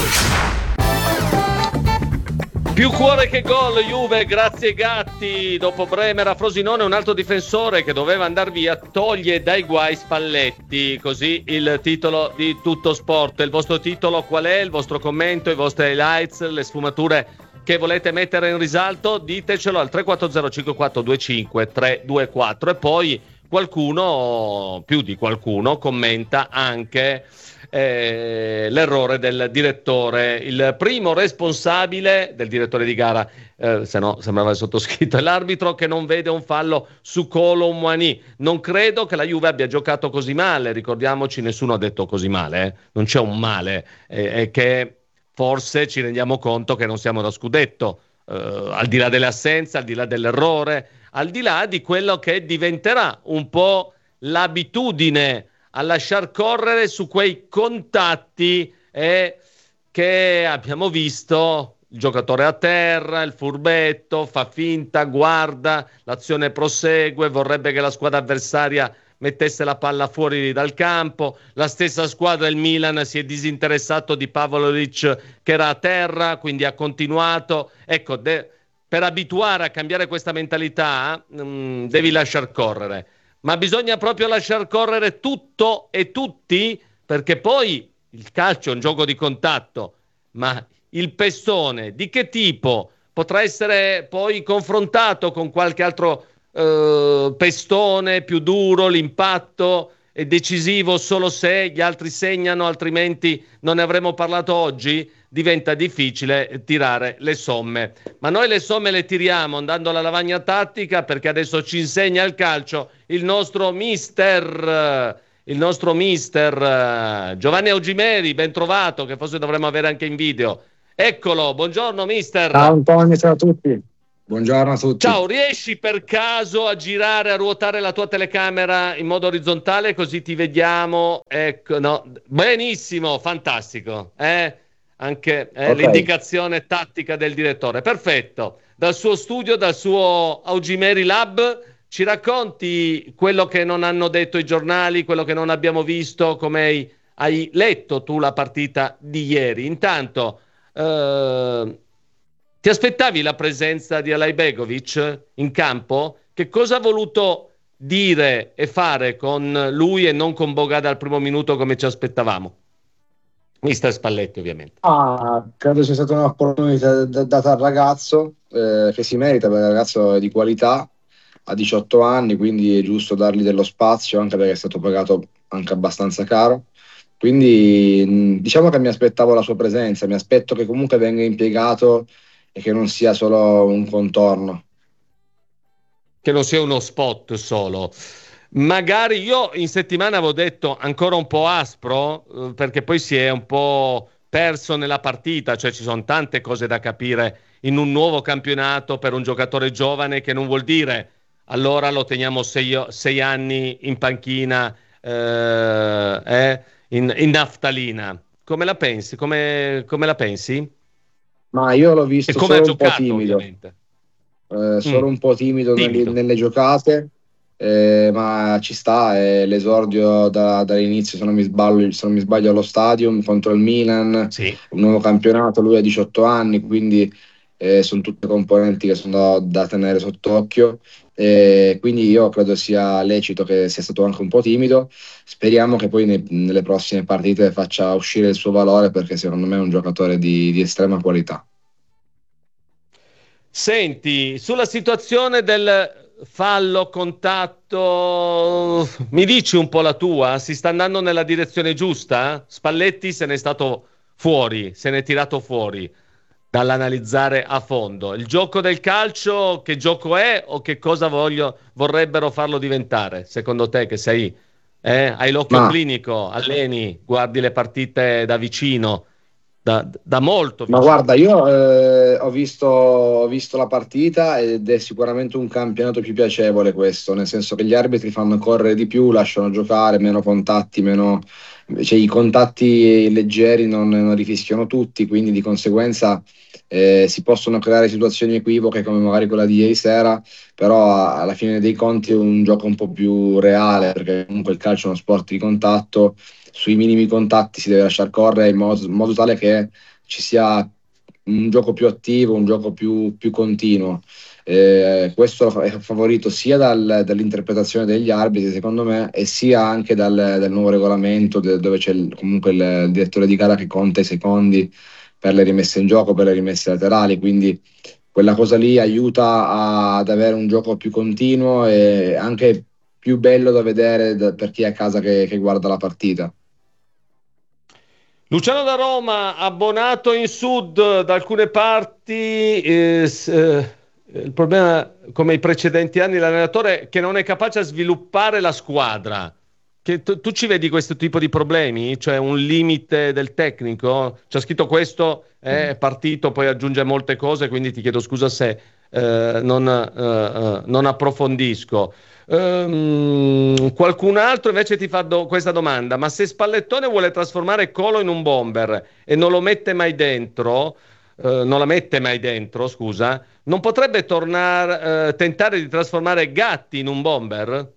Più cuore che gol, Juve, grazie ai gatti. Dopo Bremer a Frosinone, un altro difensore che doveva andar via toglie dai guai Spalletti. Così il titolo di Tutto Sport. Il vostro titolo qual è? Il vostro commento, i vostri highlights, le sfumature che volete mettere in risalto? Ditecelo al 340 5425 324. E poi qualcuno, più di qualcuno, commenta anche l'errore del direttore. Il primo responsabile del direttore di gara, se no sembrava il sottoscritto, è l'arbitro che non vede un fallo su Kolo Muani. Non credo che la Juve abbia giocato così male, ricordiamoci, nessuno ha detto così male, non c'è un male, è che forse ci rendiamo conto che non siamo da scudetto, al di là delle assenze, al di là dell'errore, al di là di quello che diventerà un po' l'abitudine a lasciar correre su quei contatti che abbiamo visto, il giocatore a terra, il furbetto, fa finta, guarda, l'azione prosegue, vorrebbe che la squadra avversaria mettesse la palla fuori dal campo, la stessa squadra, il Milan, si è disinteressato di Pavlovic che era a terra, quindi ha continuato. Ecco, per abituare a cambiare questa mentalità devi lasciar correre. Ma bisogna proprio lasciar correre tutto e tutti, perché poi il calcio è un gioco di contatto, ma il pestone di che tipo potrà essere poi confrontato con qualche altro pestone più duro, l'impatto è decisivo solo se gli altri segnano, altrimenti non ne avremmo parlato oggi, diventa difficile tirare le somme. Ma noi le somme le tiriamo andando alla lavagna tattica, perché adesso ci insegna il calcio il nostro mister Giovanni Augimeri, ben trovato, che forse dovremmo avere anche in video. Eccolo, buongiorno mister. Ciao Antonio, ciao a tutti. Buongiorno a tutti. Ciao, riesci per caso a girare, a ruotare la tua telecamera in modo orizzontale così ti vediamo? Ecco, no, benissimo, fantastico. Anche Okay. L'indicazione tattica del direttore. Perfetto. Dal suo studio, dal suo Augimeri Lab, ci racconti quello che non hanno detto i giornali, quello che non abbiamo visto, come hai letto tu la partita di ieri. Intanto, ti aspettavi la presenza di Alajbegovic in campo? Che cosa ha voluto dire e fare con lui e non con Bogà dal primo minuto come ci aspettavamo? Mister Spalletti, ovviamente. Credo sia stata un'opportunità data al ragazzo, che si merita, perché il ragazzo è di qualità, ha 18 anni, quindi è giusto dargli dello spazio, anche perché è stato pagato anche abbastanza caro. Quindi diciamo che mi aspettavo la sua presenza, mi aspetto che comunque venga impiegato e che non sia solo un contorno. Che non sia uno spot solo. Magari io in settimana avevo detto ancora un po' aspro, perché poi si è un po' perso nella partita, cioè ci sono tante cose da capire in un nuovo campionato per un giocatore giovane, che non vuol dire allora lo teniamo 6 anni in panchina, in naftalina. Come la pensi? Come la pensi? Ma io l'ho visto E come ha solo un po' giocato, timido, ovviamente. solo un po' timido Timido. nelle giocate, ma ci sta, è l'esordio dall'inizio, se non mi sbaglio allo Stadium contro il Milan, Sì. un nuovo campionato, lui ha 18 anni, quindi sono tutte componenti che sono da tenere sott'occhio. Quindi io credo sia lecito che sia stato anche un po' timido. Speriamo che poi nelle prossime partite faccia uscire il suo valore, perché secondo me è un giocatore di estrema qualità. Senti, sulla situazione del fallo, contatto, mi dici un po' la tua? Si sta andando nella direzione giusta? Spalletti se n'è stato fuori, se n'è tirato fuori dall'analizzare a fondo. Il gioco del calcio, che gioco è o che cosa vorrebbero farlo diventare? Secondo te, che hai l'occhio clinico, alleni, guardi le partite da vicino, da molto vicino. Ma guarda, io ho visto la partita ed è sicuramente un campionato più piacevole questo, nel senso che gli arbitri fanno correre di più, lasciano giocare, meno contatti, cioè i contatti leggeri non rifischiano tutti, quindi di conseguenza si possono creare situazioni equivoche come magari quella di ieri sera, però alla fine dei conti è un gioco un po' più reale, perché comunque il calcio è uno sport di contatto, sui minimi contatti si deve lasciar correre in modo tale che ci sia un gioco più attivo, un gioco più continuo. Questo è favorito sia dall'interpretazione degli arbitri, secondo me, e sia anche dal nuovo regolamento, dove c'è comunque il direttore di gara che conta i secondi per le rimesse in gioco, per le rimesse laterali, quindi quella cosa lì aiuta ad avere un gioco più continuo e anche più bello da vedere per chi è a casa che guarda la partita. Luciano da Roma, abbonato in sud da alcune parti, il problema, come i precedenti anni, l'allenatore è che non è capace a sviluppare la squadra. Che tu ci vedi questo tipo di problemi? Cioè un limite del tecnico? C'è scritto questo, è partito, poi aggiunge molte cose, quindi ti chiedo scusa se non approfondisco. Qualcun altro invece ti fa questa domanda: ma se Spallettone vuole trasformare Colo in un bomber e non lo mette mai dentro, non la mette mai dentro, scusa, non potrebbe tentare di trasformare Gatti in un bomber?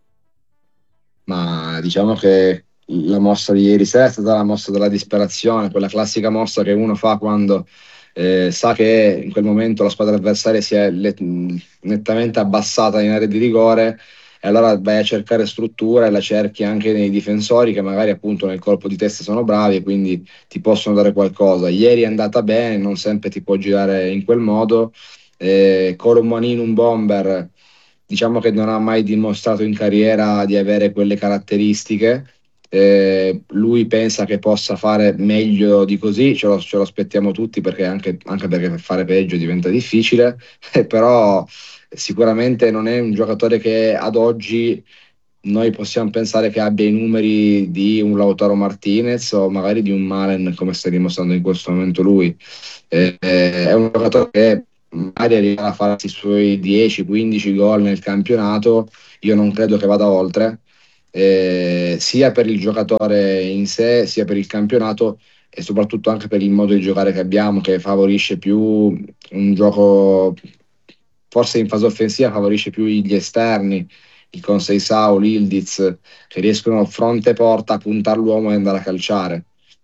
Ma diciamo che la mossa di ieri sera è stata la mossa della disperazione, quella classica mossa che uno fa quando sa che in quel momento la squadra avversaria si è nettamente abbassata in area di rigore, e allora vai a cercare struttura e la cerchi anche nei difensori, che magari appunto nel colpo di testa sono bravi e quindi ti possono dare qualcosa. Ieri è andata bene, non sempre ti può girare in quel modo. Colo Muani in un bomber diciamo che non ha mai dimostrato in carriera di avere quelle caratteristiche. Lui pensa che possa fare meglio di così, ce lo aspettiamo tutti, perché anche perché per fare peggio diventa difficile, però sicuramente non è un giocatore che ad oggi noi possiamo pensare che abbia i numeri di un Lautaro Martinez o magari di un Malen, come sta dimostrando in questo momento lui. È un giocatore che magari arriva a farsi i suoi 10-15 gol nel campionato, io non credo che vada oltre, sia per il giocatore in sé, sia per il campionato, e soprattutto anche per il modo di giocare che abbiamo, che favorisce più un gioco, forse in fase offensiva favorisce più gli esterni, il Conceição, l'Ildiz, che riescono fronte porta a puntare l'uomo e andare a calciare.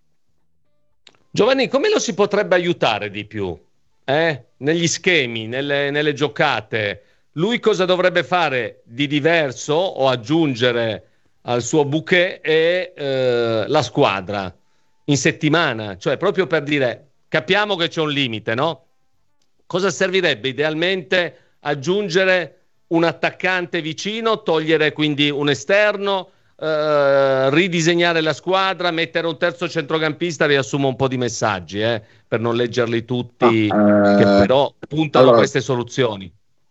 Giovanni, come lo si potrebbe aiutare di più? Negli schemi, nelle giocate? Lui cosa dovrebbe fare di diverso o aggiungere al suo bouquet e la squadra in settimana? Cioè, proprio per dire, capiamo che c'è un limite, no? Cosa servirebbe idealmente aggiungere un attaccante vicino, togliere quindi un esterno, ridisegnare la squadra, mettere un terzo centrocampista? Riassumo un po' di messaggi per non leggerli tutti, che però puntano a queste soluzioni.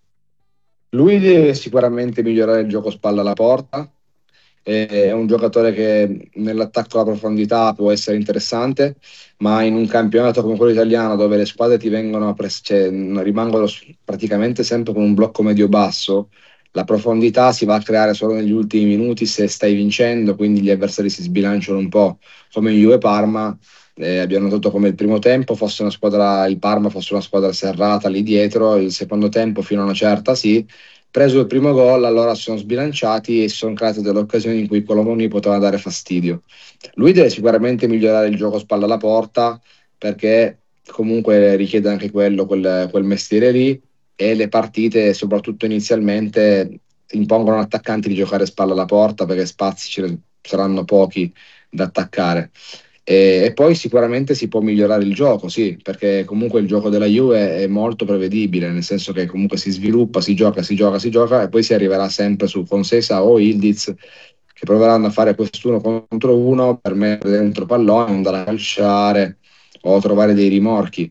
Lui deve sicuramente migliorare il gioco spalla alla porta, è un giocatore che nell'attacco alla profondità può essere interessante, ma in un campionato come quello italiano, dove le squadre ti vengono rimangono praticamente sempre con un blocco medio-basso, la profondità si va a creare solo negli ultimi minuti se stai vincendo, quindi gli avversari si sbilanciano un po', come in Juve Parma. Abbiamo notato come il primo tempo fosse il Parma fosse una squadra serrata lì dietro, il secondo tempo fino a una certa sì, preso il primo gol allora sono sbilanciati e si sono create delle occasioni in cui Colomoni poteva dare fastidio. Lui deve sicuramente migliorare il gioco spalla alla porta, perché comunque richiede anche quel mestiere lì, e le partite, soprattutto inizialmente, impongono agli attaccanti di giocare spalla alla porta, perché spazi ce ne saranno pochi da attaccare. E poi sicuramente si può migliorare il gioco, sì, perché comunque il gioco della Juve è molto prevedibile, nel senso che comunque si sviluppa, si gioca e poi si arriverà sempre su Conceição o Ildiz, che proveranno a fare quest'uno contro uno per mettere dentro pallone, andare a calciare o trovare dei rimorchi.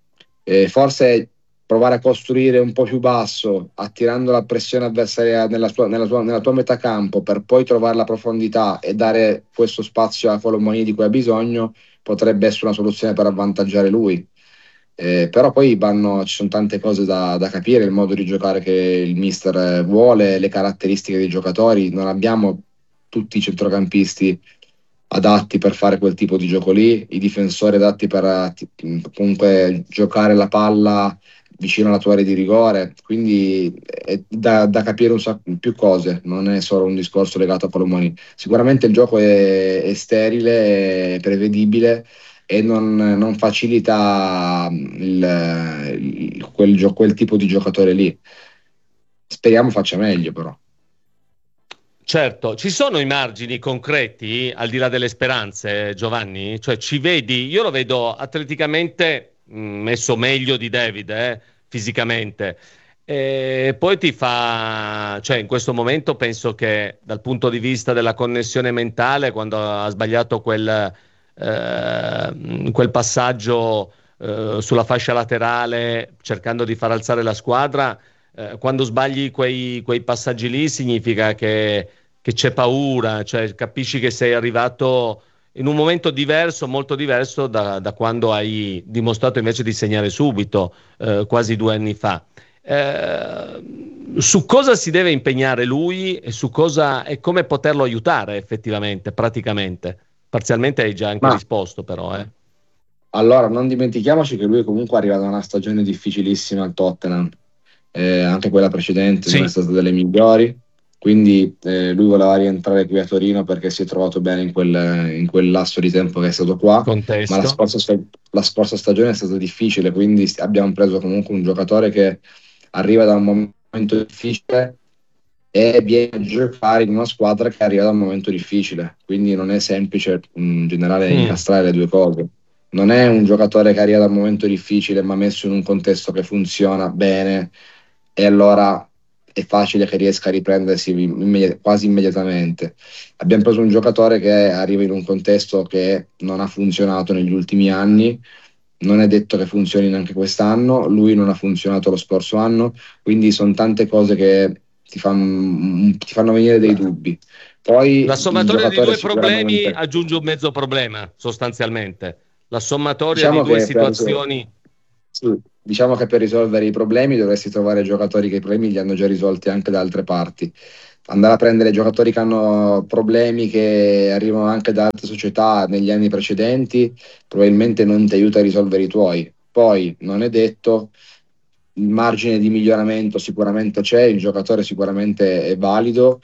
Forse provare a costruire un po' più basso, attirando la pressione avversaria nella tua metà campo, per poi trovare la profondità e dare questo spazio a Colomoni di cui ha bisogno, potrebbe essere una soluzione per avvantaggiare lui. Però poi ci sono tante cose da capire, il modo di giocare che il mister vuole, le caratteristiche dei giocatori. Non abbiamo tutti i centrocampisti adatti per fare quel tipo di gioco lì, i difensori adatti per comunque giocare la palla vicino alla tua area di rigore, quindi è da capire un sacco più cose, non è solo un discorso legato a Colomoni. Sicuramente il gioco è sterile, è prevedibile e non facilita quel tipo di giocatore lì. Speriamo faccia meglio, però. Certo, ci sono i margini concreti al di là delle speranze, Giovanni? Cioè ci vedi? Io lo vedo atleticamente messo meglio di David, fisicamente. E poi cioè in questo momento penso che dal punto di vista della connessione mentale, quando ha sbagliato quel passaggio sulla fascia laterale cercando di far alzare la squadra, quando sbagli quei passaggi lì significa che c'è paura, cioè capisci che sei arrivato in un momento diverso, molto diverso da quando hai dimostrato invece di segnare subito, quasi 2 anni fa. Su cosa si deve impegnare lui e su cosa e come poterlo aiutare effettivamente, praticamente? Parzialmente hai già anche risposto, però. Allora, non dimentichiamoci che lui comunque arriva da una stagione difficilissima al Tottenham, anche quella precedente non è stata delle migliori. Quindi lui voleva rientrare qui a Torino perché si è trovato bene in quel lasso di tempo che è stato qua. Contesto. Ma la scorsa stagione è stata difficile, quindi abbiamo preso comunque un giocatore che arriva da un momento difficile e viene a giocare in una squadra che arriva da un momento difficile, quindi non è semplice in generale incastrare le due cose. Non è un giocatore che arriva da un momento difficile ma messo in un contesto che funziona bene e allora è facile che riesca a riprendersi quasi immediatamente. Abbiamo preso un giocatore che arriva in un contesto che non ha funzionato negli ultimi anni, non è detto che funzioni neanche quest'anno, lui non ha funzionato lo scorso anno, quindi sono tante cose che ti fanno venire dei dubbi. Poi la sommatoria di due problemi sicuramente aggiunge un mezzo problema, sostanzialmente. La sommatoria diciamo di due che situazioni. sì, diciamo che per risolvere i problemi dovresti trovare giocatori che i problemi li hanno già risolti anche da altre parti. Andare a prendere giocatori che hanno problemi che arrivano anche da altre società negli anni precedenti probabilmente non ti aiuta a risolvere i tuoi. Poi non è detto, il margine di miglioramento sicuramente c'è, il giocatore sicuramente è valido,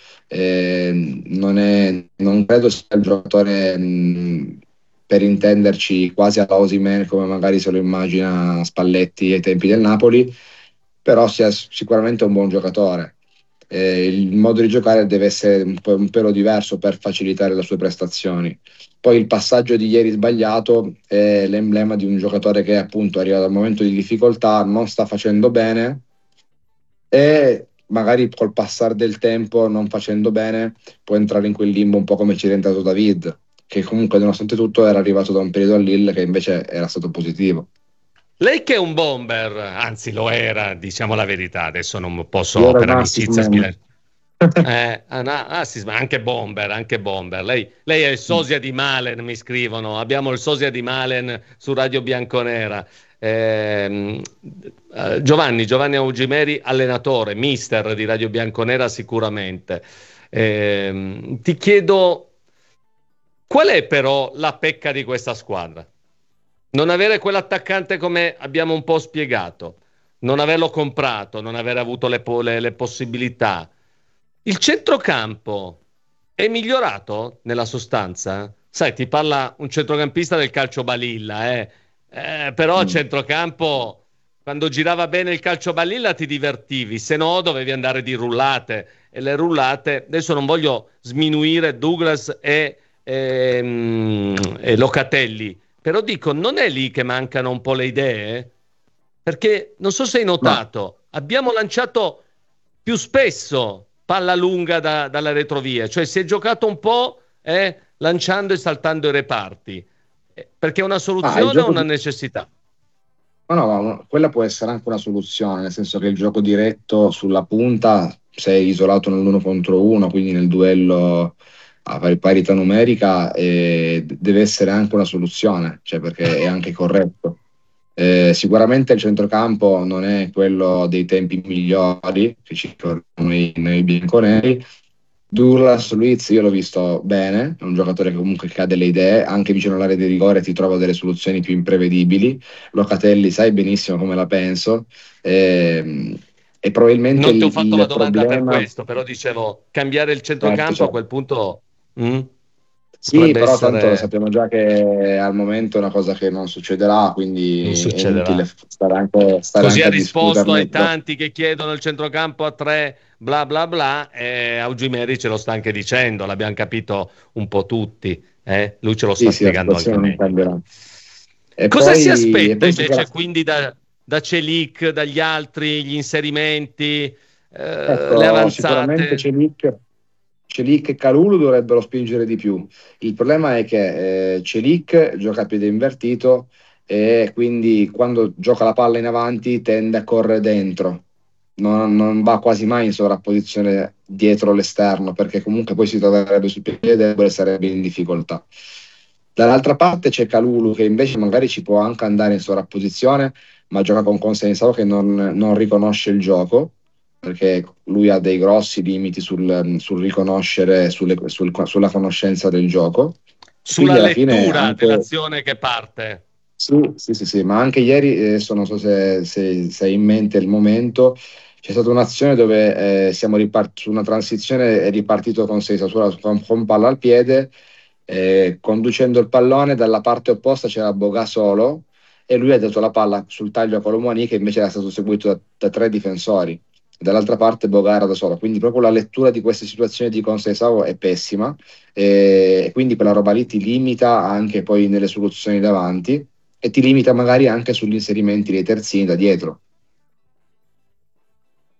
non credo sia il giocatore, per intenderci, quasi alla Osimhen come magari se lo immagina Spalletti ai tempi del Napoli, però sia sicuramente un buon giocatore. Il modo di giocare deve essere un pelo diverso per facilitare le sue prestazioni. Poi il passaggio di ieri sbagliato è l'emblema di un giocatore che appunto arriva da un momento di difficoltà, non sta facendo bene e magari col passare del tempo, non facendo bene, può entrare in quel limbo un po' come ci è rientrato David, che comunque nonostante tutto era arrivato da un periodo a Lille che invece era stato positivo. Lei che è un bomber, anzi lo era, diciamo la verità, adesso non posso Io ero per un amicizia assist spiegare. Anche bomber. Lei è il sosia di Malen, mi scrivono. Abbiamo il sosia di Malen su Radio Bianconera. Giovanni Augimeri, allenatore, mister di Radio Bianconera sicuramente. Ti chiedo, qual è però la pecca di questa squadra? Non avere quell'attaccante come abbiamo un po' spiegato, non averlo comprato, non aver avuto le possibilità. Il centrocampo è migliorato nella sostanza? Sai, ti parla un centrocampista del calcio balilla, però a centrocampo, quando girava bene il calcio balilla ti divertivi, se no dovevi andare di rullate, e le rullate, adesso non voglio sminuire Douglas e Locatelli, però dico, non è lì che mancano un po' le idee? Perché non so se hai notato, abbiamo lanciato più spesso palla lunga dalla retrovia, cioè si è giocato un po' lanciando e saltando i reparti, perché è una soluzione o una necessità? No, quella può essere anche una soluzione, nel senso che il gioco diretto sulla punta, sei isolato nell'1 contro 1, quindi nel duello a parità numerica, deve essere anche una soluzione, cioè perché è anche corretto. Sicuramente il centrocampo non è quello dei tempi migliori che ci ricordiamo noi bianconeri. Douglas Luiz io l'ho visto bene, è un giocatore che comunque ha delle idee, anche vicino all'area di rigore ti trova delle soluzioni più imprevedibili. Locatelli sai benissimo come la penso, e probabilmente non ti ho fatto la domanda problema... per questo, però dicevo, cambiare il centrocampo certo. A quel punto sì, però essere... tanto sappiamo già che al momento è una cosa che non succederà, quindi non succederà. È inutile stare così anche ha risposto ai troppo. tanti che chiedono il centrocampo a 3 bla bla bla, e Augimeri ce lo sta anche dicendo, l'abbiamo capito un po' tutti, lui ce lo sta spiegando anche meglio. Cosa si aspetta invece quindi da Celik, dagli altri, gli inserimenti, le avanzate? Sicuramente Celik e Kalulu dovrebbero spingere di più. Il problema è che Celik gioca a piede invertito e quindi quando gioca la palla in avanti tende a correre dentro, non va quasi mai in sovrapposizione dietro l'esterno, perché comunque poi si troverebbe sul piede debole e sarebbe in difficoltà. Dall'altra parte c'è Kalulu che invece magari ci può anche andare in sovrapposizione, ma gioca con Conceição che non riconosce il gioco, perché lui ha dei grossi limiti sul riconoscere, sulla conoscenza del gioco. Sulla lettura dell'azione che parte. Sì, ma anche ieri, adesso non so se hai in mente il momento, c'è stata un'azione dove siamo su una transizione, è ripartito Conceição con palla al piede, conducendo il pallone dalla parte opposta c'era Boga solo e lui ha dato la palla sul taglio a Colomani che invece era stato seguito da 3 difensori, dall'altra parte Boga era da solo, quindi proprio la lettura di queste situazioni di Conceição è pessima, e quindi quella roba lì ti limita anche poi nelle soluzioni davanti e ti limita magari anche sugli inserimenti dei terzini da dietro.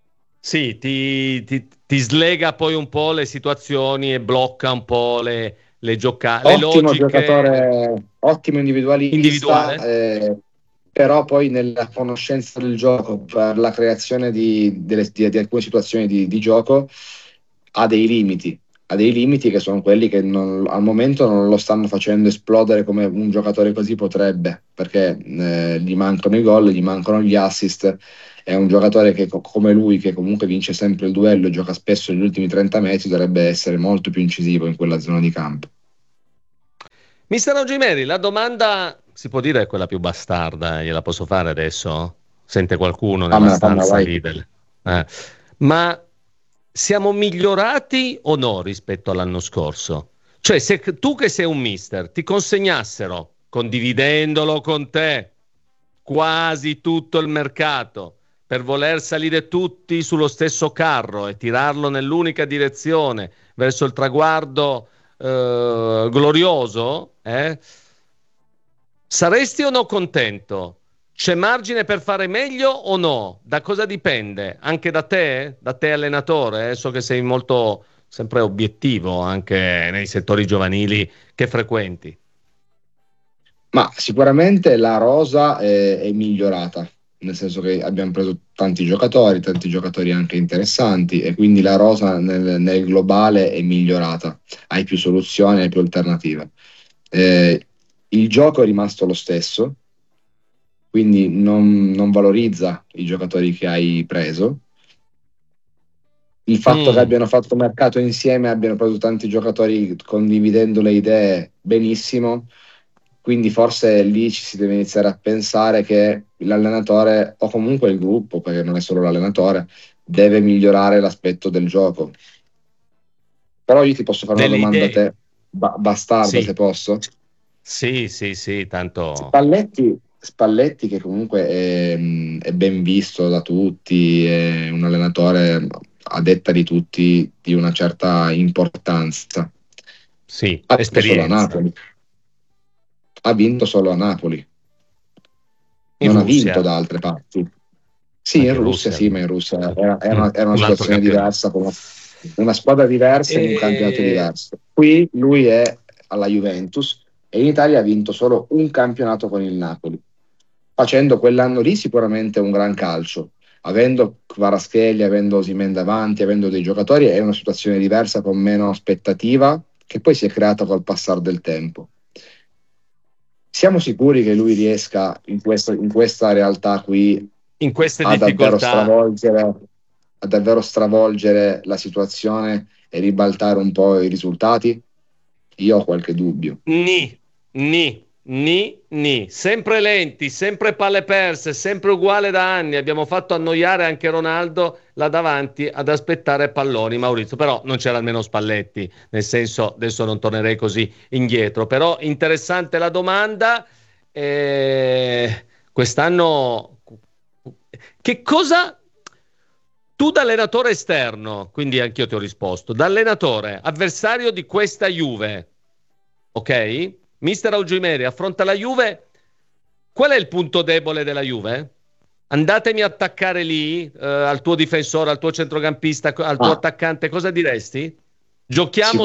Sì, ti slega poi un po' le situazioni e blocca un po' le giocate, le Ottimo logiche. giocatore, ottimo individualista, Individuale. però poi nella conoscenza del gioco, per la creazione di alcune situazioni di gioco, ha dei limiti. Ha dei limiti che sono quelli che al momento non lo stanno facendo esplodere come un giocatore così potrebbe, perché gli mancano i gol, gli mancano gli assist. È un giocatore che, come lui, che comunque vince sempre il duello, gioca spesso negli ultimi 30 metri, dovrebbe essere molto più incisivo in quella zona di campo. Mister Ogimeri, la domanda si può dire è quella più bastarda, gliela posso fare adesso? Sente qualcuno nella stanza lì ma siamo migliorati o no rispetto all'anno scorso? Cioè, se tu che sei un mister ti consegnassero, condividendolo con te, quasi tutto il mercato, per voler salire tutti sullo stesso carro e tirarlo nell'unica direzione verso il traguardo glorioso, saresti o no contento? C'è margine per fare meglio o no? Da cosa dipende? Anche da te? Da te allenatore? So che sei molto sempre obiettivo anche nei settori giovanili che frequenti. Ma sicuramente la rosa è migliorata, nel senso che abbiamo preso tanti giocatori anche interessanti, e quindi la rosa nel globale è migliorata, hai più soluzioni, hai più alternative. Il gioco è rimasto lo stesso, quindi non valorizza i giocatori che hai preso. Il fatto che abbiano fatto mercato insieme, abbiano preso tanti giocatori condividendo le idee, benissimo. Quindi forse lì ci si deve iniziare a pensare che l'allenatore, o comunque il gruppo, perché non è solo l'allenatore, deve migliorare l'aspetto del gioco. Però io ti posso fare una domanda a te, bastarda, sì. Se posso? Sì, tanto... Spalletti che comunque è ben visto da tutti, è un allenatore a detta di tutti di una certa importanza. Sì, Ha vinto solo a Napoli. Ha vinto solo a Napoli. Non ha vinto da altre parti. Sì, in Russia, sì, ma in Russia era una situazione diversa, con una squadra diversa in un campionato diverso. Qui lui è alla Juventus e in Italia ha vinto solo un campionato con il Napoli, facendo quell'anno lì sicuramente un gran calcio. Avendo Kvaratskhelia, avendo Osimhen davanti, avendo dei giocatori, è una situazione diversa con meno aspettativa che poi si è creata col passare del tempo. Siamo sicuri che lui riesca in questa realtà qui in queste difficoltà a davvero stravolgere la situazione e ribaltare un po' i risultati? Io ho qualche dubbio. Sempre lenti, sempre palle perse, sempre uguale da anni. Abbiamo fatto annoiare anche Ronaldo là davanti ad aspettare palloni, Maurizio, però non c'era almeno Spalletti, nel senso, adesso non tornerei così indietro, però interessante la domanda. Quest'anno che cosa tu da allenatore esterno, quindi anch'io ti ho risposto, da allenatore avversario di questa Juve, ok? Mister Ogimeri affronta la Juve, qual è il punto debole della Juve? Andatemi a attaccare lì, al tuo difensore, al tuo centrocampista, al tuo attaccante, cosa diresti? Giochiamo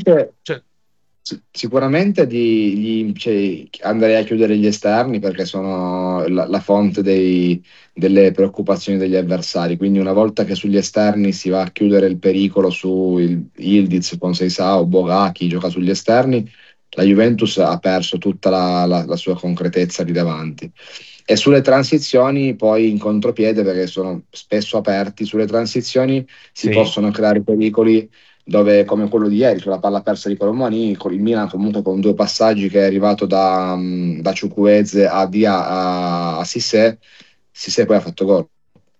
sicuramente andrei a chiudere gli esterni, perché sono la fonte delle preoccupazioni degli avversari, quindi una volta che sugli esterni si va a chiudere il pericolo su Yildiz, Conceição, Boga, chi gioca sugli esterni, la Juventus ha perso tutta la sua concretezza lì davanti. E sulle transizioni poi in contropiede, perché sono spesso aperti, sulle transizioni si possono creare pericoli dove, come quello di ieri sulla palla persa di Colomani, con il Milan comunque con due passaggi che è arrivato da Chukwueze a Cissé poi ha fatto gol.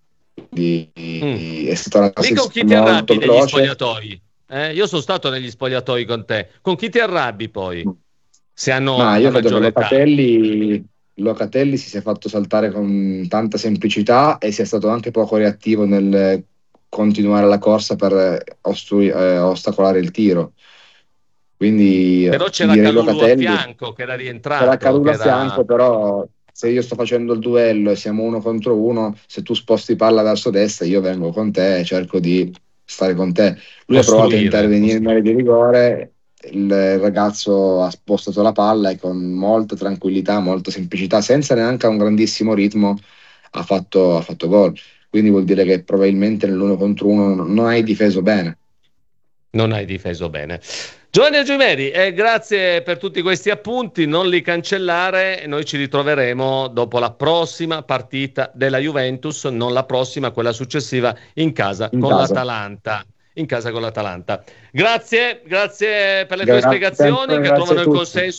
È stata una lì con chi ti arrabbi negli spogliatoi? Io sono stato negli spogliatoi con te. Con chi ti arrabbi poi? Se hanno io la credo maggiore che Locatelli si sia fatto saltare con tanta semplicità e sia stato anche poco reattivo nel continuare la corsa per ostacolare il tiro. Quindi però c'era Kalulu a fianco che era rientrato. C'era Kalulu a fianco, però se io sto facendo il duello e siamo 1 contro 1, se tu sposti palla verso destra, io vengo con te e cerco di stare con te. Lui ha provato a intervenire in area di rigore, il ragazzo ha spostato la palla e con molta tranquillità, molta semplicità, senza neanche un grandissimo ritmo, ha fatto gol. Quindi vuol dire che probabilmente nell'1 contro 1 non hai difeso bene. Non hai difeso bene. Giovanni Agimeri, grazie per tutti questi appunti, non li cancellare, noi ci ritroveremo dopo la prossima partita della Juventus, non la prossima, quella successiva, in casa con l'Atalanta. In casa con l'Atalanta. Grazie per le tue spiegazioni che trovano il consenso